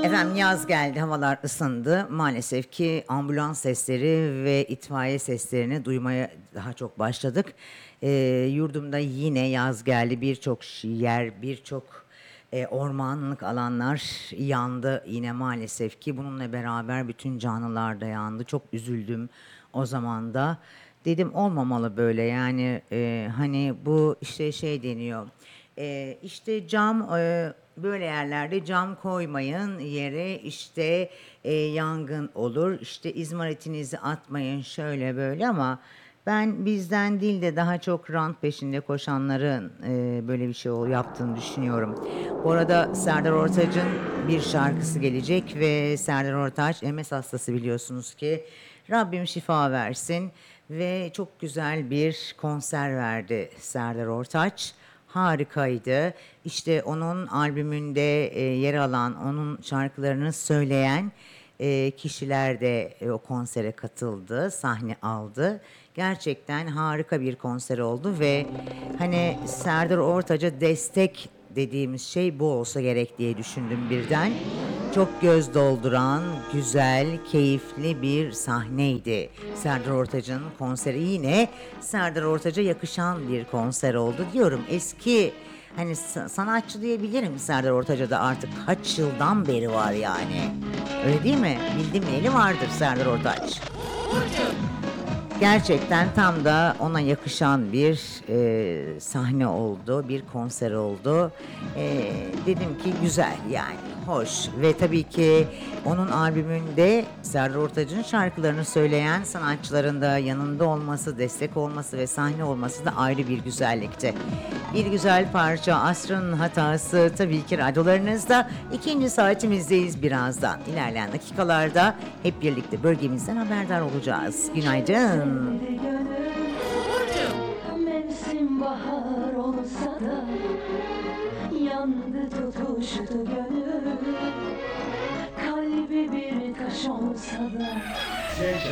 Efendim yaz geldi, havalar ısındı. Maalesef ki ambulans sesleri ve itfaiye seslerini duymaya daha çok başladık. Yurdumda yine yaz geldi. Birçok yer, birçok ormanlık alanlar yandı yine maalesef ki. Bununla beraber bütün canlılar da yandı. Çok üzüldüm o zaman da. Dedim olmamalı böyle yani hani bu işte şey deniyor. İşte cam böyle yerlerde cam koymayın yere işte yangın olur işte izmaritinizi atmayın şöyle böyle ama ben bizden değil de daha çok rant peşinde koşanların böyle bir şey yaptığını düşünüyorum. Bu arada Serdar Ortaç'ın bir şarkısı gelecek ve Serdar Ortaç MS hastası biliyorsunuz ki. Rabbim şifa versin ve çok güzel bir konser verdi Serdar Ortaç. Harikaydı. İşte onun albümünde yer alan, onun şarkılarını söyleyen kişiler de o konsere katıldı, sahne aldı. Gerçekten harika bir konser oldu ve hani Serdar Ortaç'a destek dediğimiz şey bu olsa gerek diye düşündüm birden. Çok göz dolduran, güzel, keyifli bir sahneydi. Serdar Ortaç'ın konseri yine Serdar Ortaç'a yakışan bir konser oldu diyorum. Eski hani sanatçı diyebilirim Serdar Ortaç'a da artık kaç yıldan beri var yani. Öyle değil mi? Bildim eli vardır Serdar Ortaç. Gerçekten tam da ona yakışan bir sahne oldu, bir konser oldu. Dedim ki güzel yani, hoş ve tabii ki onun albümünde Serdar Ortaç'ın şarkılarını söyleyen sanatçıların da yanında olması, destek olması ve sahne olması da ayrı bir güzellikti. Bir güzel parça Asrın Hatası tabii ki radyolarınızda. İkinci saatimizdeyiz birazdan. İlerleyen dakikalarda hep birlikte bölgemizden haberdar olacağız. Günaydın. Mevsim bahar olsa da yandı tutuştu gönül. Kalbi bir taş olsa da